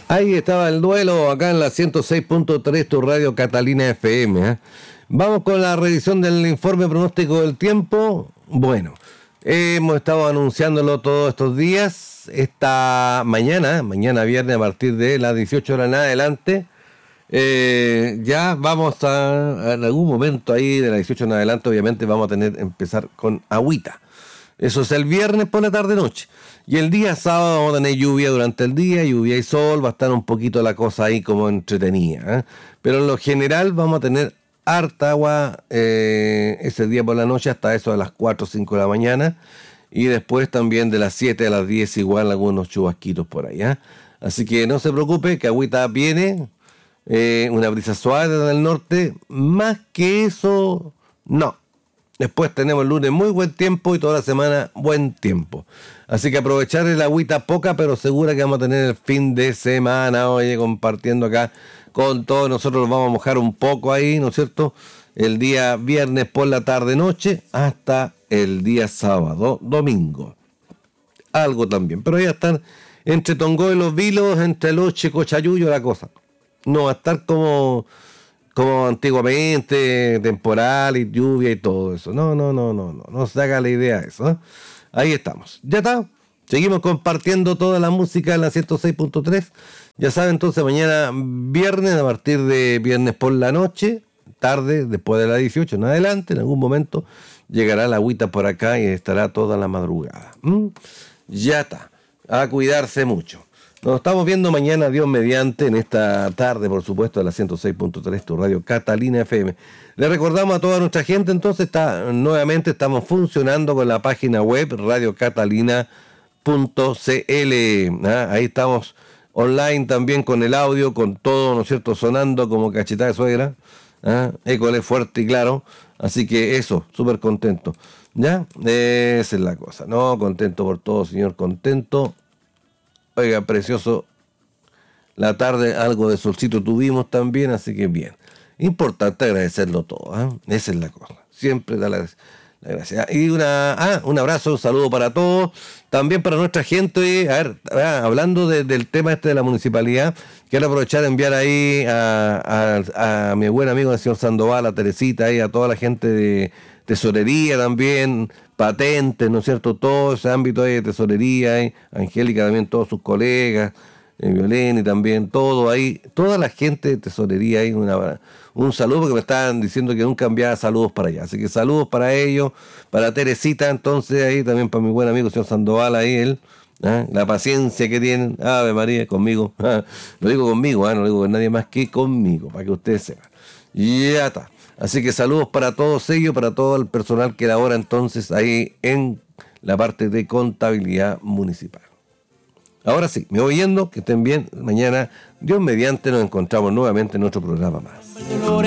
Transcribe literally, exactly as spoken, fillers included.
Ahí estaba el duelo acá en la ciento seis punto tres, tu radio Catalina F M. ¿eh? Vamos con la revisión del informe pronóstico del tiempo. Bueno, hemos estado anunciándolo todos estos días. Esta mañana, mañana viernes a partir de las dieciocho horas en adelante, eh, ya vamos a, en algún momento ahí de las dieciocho en adelante, obviamente vamos a tener empezar con agüita. Eso es el viernes por la tarde-noche. Y el día sábado vamos a tener lluvia durante el día, lluvia y sol, va a estar un poquito la cosa ahí como entretenida. ¿eh? Pero en lo general vamos a tener harta agua eh, ese día por la noche hasta eso de las cuatro o cinco de la mañana. Y después también de las siete a las diez igual algunos chubasquitos por ahí. ¿eh? Así que no se preocupe, que agüita viene, eh, una brisa suave desde el norte. Más que eso, no. Después tenemos el lunes muy buen tiempo y toda la semana buen tiempo. Así que aprovechar el agüita poca pero segura que vamos a tener el fin de semana, oye, compartiendo acá con todos. Nosotros nos vamos a mojar un poco ahí, ¿no es cierto? El día viernes por la tarde-noche hasta el día sábado, domingo. Algo también, pero ya están entre Tongó y Los Vilos, entre Loche, Cochayuyo, la cosa. No va a estar como... como antiguamente, temporal y lluvia y todo eso. No, no, no, no, no, no se haga la idea de eso. ¿eh? Ahí estamos. Ya está. Seguimos compartiendo toda la música en la ciento seis punto tres. Ya saben, entonces mañana viernes, a partir de viernes por la noche, tarde, después de las dieciocho en adelante, en algún momento llegará la agüita por acá y estará toda la madrugada. ¿Mm? Ya está. A cuidarse mucho. Nos estamos viendo mañana, Dios mediante, en esta tarde, por supuesto, de la ciento seis punto tres, tu radio Catalina F M. Le recordamos a toda nuestra gente, entonces, está nuevamente estamos funcionando con la página web radio catalina punto c l. ¿ah? Ahí estamos online también con el audio, con todo, ¿no es cierto?, sonando como cachetada de suegra. ¿ah? École fuerte y claro. Así que eso, súper contento. ¿Ya? Esa es la cosa. No, contento por todo, señor, contento. Oiga, precioso, la tarde algo de solcito tuvimos también, así que bien. Importante agradecerlo todo, ¿eh? Esa es la cosa. Siempre da la, la gracia. Y una, ah, un abrazo, un saludo para todos. También para nuestra gente. A ver, ah, hablando de, del tema este de la municipalidad, quiero aprovechar de enviar ahí a, a, a mi buen amigo el señor Sandoval, a Teresita, y a toda la gente de tesorería también, patentes, ¿no es cierto? Todo ese ámbito ahí de tesorería, ahí, Angélica también, todos sus colegas, eh, Violeni también, todo ahí, toda la gente de tesorería ahí, una, un saludo, porque me estaban diciendo que nunca enviaba saludos para allá, así que saludos para ellos, para Teresita, entonces ahí también para mi buen amigo el señor Sandoval, ahí él, ¿eh? La paciencia que tienen, Ave María, conmigo, lo digo conmigo, ¿eh? No lo digo con nadie más que conmigo, para que ustedes sepan, y ya está. Así que saludos para todos ellos, para todo el personal que labora entonces ahí en la parte de contabilidad municipal. Ahora sí, me voy yendo, que estén bien. Mañana, Dios mediante, nos encontramos nuevamente en otro programa más.